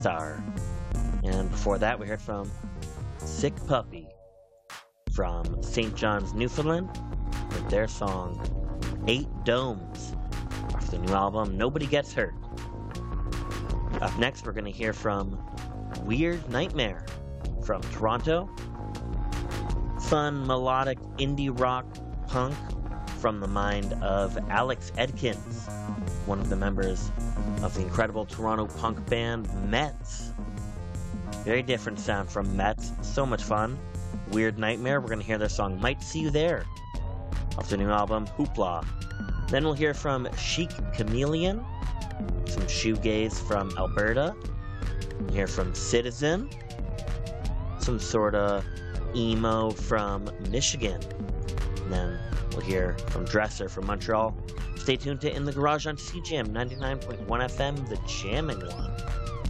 Star. And before that, we heard from Sick Puppy from St. John's, Newfoundland, with their song 8 Domes off the new album Nobody Gets Hurt. Up next, we're going to hear from Weird Nightmare from Toronto. Fun, melodic, indie rock punk from the mind of Alex Edkins, one of the members of the incredible Toronto punk band Mets. Very different sound from Mets, so much fun. Weird Nightmare, we're going to hear their song Might See You There off the new album Hoopla. Then we'll hear from Chic Chameleon, some shoegaze from Alberta. We'll hear from Citizen, some sort of emo from Michigan. And then we'll hear from Dresser from Montreal. Stay tuned to In the Garage on CJAM 99.1 FM, the jamming one.